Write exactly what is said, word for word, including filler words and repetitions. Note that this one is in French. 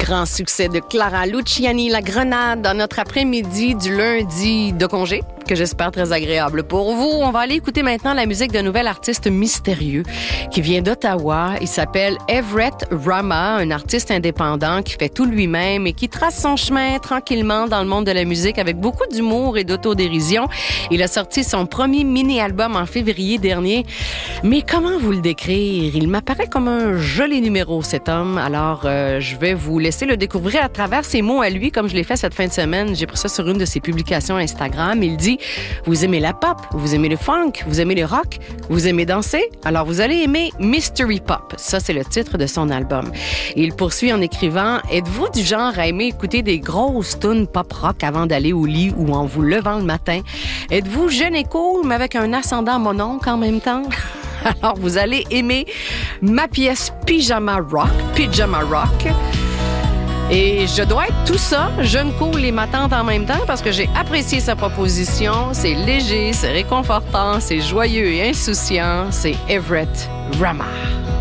Grand succès de Clara Luciani, La Grenade, dans notre après-midi du lundi de congé, que j'espère très agréable pour vous. On va aller écouter maintenant la musique d'un nouvel artiste mystérieux qui vient d'Ottawa. Il s'appelle Everett Rama, un artiste indépendant qui fait tout lui-même et qui trace son chemin tranquillement dans le monde de la musique avec beaucoup d'humour et d'autodérision. Il a sorti son premier mini-album en février dernier. Mais comment vous le décrire? Il m'apparaît comme un joli numéro, cet homme. Alors, euh, je vais vous laisser le découvrir à travers ses mots à lui, comme je l'ai fait cette fin de semaine. J'ai pris ça sur une de ses publications Instagram. Il dit: vous aimez la pop, vous aimez le funk, vous aimez le rock, vous aimez danser, alors vous allez aimer Mystery Pop. Ça, c'est le titre de son album. Et il poursuit en écrivant: êtes-vous du genre à aimer écouter des grosses tunes pop rock avant d'aller au lit ou en vous levant le matin? Êtes-vous jeune et cool, mais avec un ascendant mononcle en même temps? Alors, vous allez aimer ma pièce Pyjama Rock, Pyjama Rock. Et je dois être tout ça, jeune, cool et ma tante en même temps, parce que j'ai apprécié sa proposition. C'est léger, c'est réconfortant, c'est joyeux et insouciant. C'est Everett Rama.